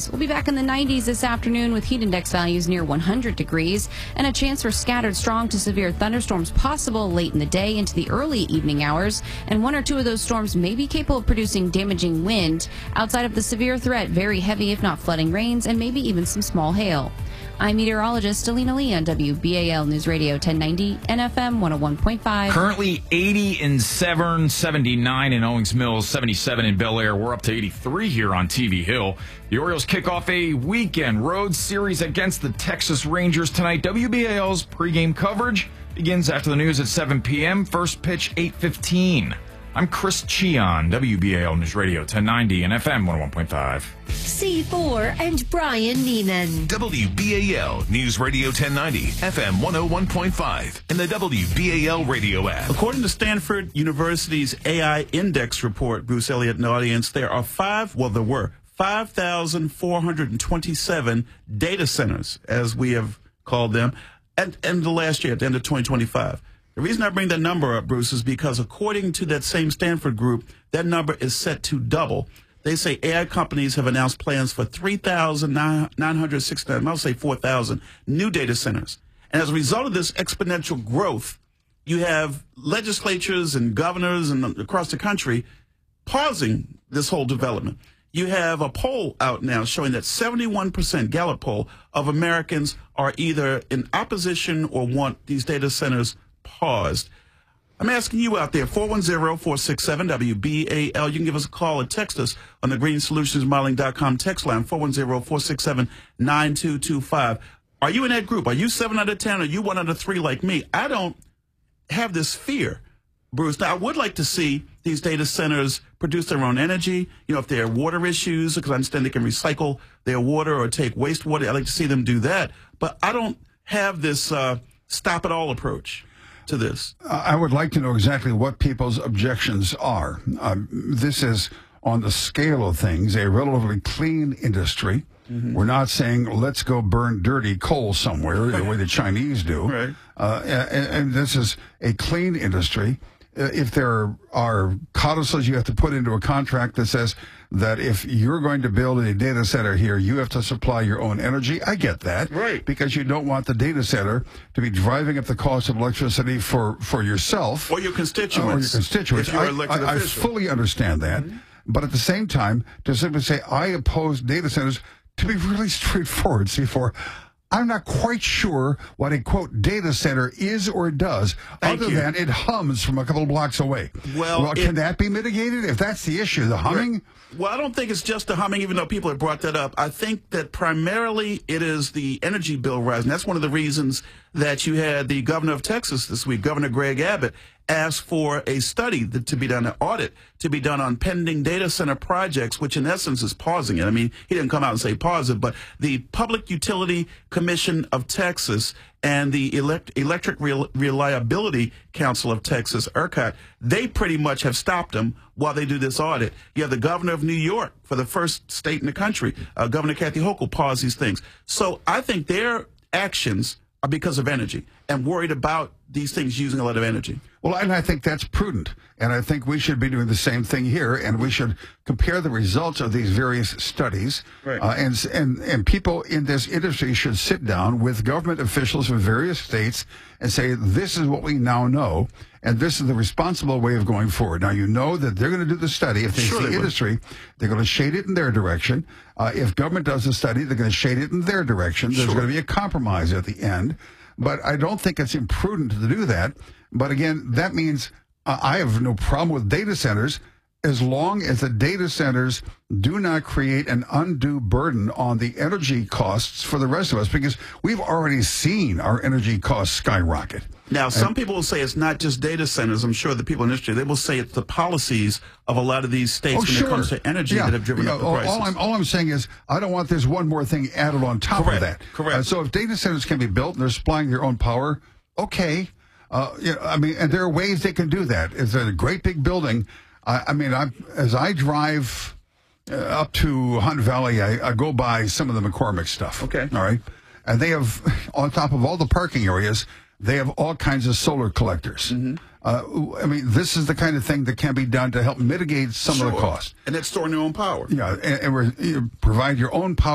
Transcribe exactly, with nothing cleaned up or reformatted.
temperatures. We'll be back in the nineties this afternoon with heat index values near one hundred degrees and a chance for scattered strong to severe thunderstorms possible late in the day into the early evening hours. And one or two of those storms may be capable of producing damaging wind. Outside of the severe threat, very heavy, if not flooding rains, and maybe even some small hail. I'm meteorologist Alina Lee on W B A L News Radio ten ninety and F M one oh one point five. Currently eighty in Severn, seventy-nine in Owings Mills, seventy-seven in Bel Air. We're up to eighty-three here on T V Hill. The Orioles kick off a weekend road series against the Texas Rangers tonight. W B A L's pregame coverage begins after the news at seven p.m. First pitch eight fifteen. I'm Chris Cheon, W B A L News Radio ten ninety and F M one oh one point five. C four and Brian Neenan. W B A L News Radio ten ninety, F M one oh one point five, and the W B A L radio app. According to Stanford University's A I Index report, Bruce Elliott and the audience, there are five, well, there were five thousand four hundred twenty-seven data centers, as we have called them, at the end of the last year, at the end of twenty twenty-five. The reason I bring that number up, Bruce, is because according to that same Stanford group, that number is set to double. They say A I companies have announced plans for three thousand nine hundred sixty-nine, I'll say four thousand, new data centers. And as a result of this exponential growth, you have legislatures and governors and across the country pausing this whole development. You have a poll out now showing that seventy-one percent, Gallup poll, of Americans are either in opposition or want these data centers paused. I'm asking you out there, four one zero, four six seven, W B A L. You can give us a call or text us on the green solutions modeling dot com text line, four one zero, four six seven, nine two two five. Are you in that group? Are you seven out of ten? Are you one out of three like me? I don't have this fear, Bruce. Now, I would like to see these data centers produce their own energy. You know, if there are water issues, because I understand they can recycle their water or take wastewater, I'd like to see them do that. But I don't have this uh, stop-it-all approach to this. Uh, I would like to know exactly what people's objections are. Uh, this is, on the scale of things, a relatively clean industry. Mm-hmm. We're not saying let's go burn dirty coal somewhere the way the Chinese do. Right. Uh, and, and this is a clean industry. Uh, if there are codicils you have to put into a contract that says that if you're going to build a data center here, you have to supply your own energy. I get that. Right. Because you don't want the data center to be driving up the cost of electricity for, for yourself. Or your constituents. Or your constituents. If you're I, elected I, I fully understand that. Mm-hmm. But at the same time, to simply say, I oppose data centers, to be really straightforward, C four, I'm not quite sure what a, quote, data center is or does, Thank other you. than it hums from a couple of blocks away. Well, well it, can that be mitigated if that's the issue, the humming? Well, I don't think it's just the humming, even though people have brought that up. I think that primarily it is the energy bill rising. That's one of the reasons that you had the governor of Texas this week, Governor Greg Abbott, asked for a study that, to be done, an audit to be done on pending data center projects, which in essence is pausing it. I mean, he didn't come out and say pause it, but the Public Utility Commission of Texas and the Elect Electric Rel Reliability Council of Texas, ERCOT, they pretty much have stopped them while they do this audit. You have the governor of New York, for the first state in the country, uh, Governor Kathy Hochul, paused these things. So I think their actions are because of energy and worried about these things using a lot of energy. Well, and I think that's prudent. And I think we should be doing the same thing here. And we should compare the results of these various studies. Right. Uh, and, and, and people in this industry should sit down with government officials from various states and say, this is what we now know. And this is the responsible way of going forward. Now, you know that they're going to do the study. If they Sure see they industry, they're going to shade it in their direction. Uh, if government does the study, they're going to shade it in their direction. There's Sure. going to be a compromise at the end. But I don't think it's imprudent to do that. But again, that means uh, I have no problem with data centers as long as the data centers do not create an undue burden on the energy costs for the rest of us, because we've already seen our energy costs skyrocket. Now, some and, people will say it's not just data centers. I'm sure the people in the industry, they will say it's the policies of a lot of these states oh, when sure. it comes to energy yeah. that have driven yeah, up the all, prices. All I'm, all I'm saying is I don't want this one more thing added on top Correct. of that. Correct. Uh, so if data centers can be built and they're supplying their own power, okay. Uh, you know, I mean, and there are ways they can do that. It's a great big building. I, I mean, I, as I drive uh, up to Hunt Valley, I, I go by some of the McCormick stuff. Okay. All right. And they have, on top of all the parking areas, they have all kinds of solar collectors. Mm-hmm. uh, I mean, this is the kind of thing that can be done to help mitigate some sure. of the cost. And it's storing their own power. Yeah, and, and we're, you provide your own power.